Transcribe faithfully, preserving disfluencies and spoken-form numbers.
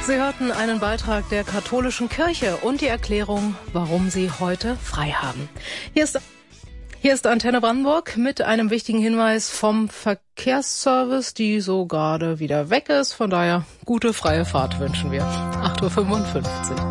Sie hörten einen Beitrag der katholischen Kirche und die Erklärung, warum sie heute frei haben. Hier ist, hier ist Antenne Brandenburg mit einem wichtigen Hinweis vom Verkehrsservice, die so gerade wieder weg ist. Von daher gute freie Fahrt wünschen wir. acht Uhr fünfundfünfzig.